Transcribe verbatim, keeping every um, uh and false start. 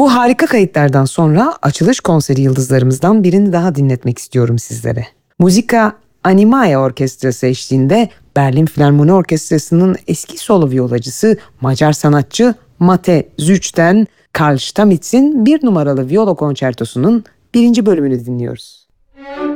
Bu harika kayıtlardan sonra açılış konseri yıldızlarımızdan birini daha dinletmek istiyorum sizlere. Musica Animae Orkestrası eşliğinde Berlin Filarmoni Orkestrası'nın eski solo viyolacısı Macar sanatçı Mate Züç'ten Karl Stamitz'in bir numaralı viyolo konçertosunun birinci bölümünü dinliyoruz.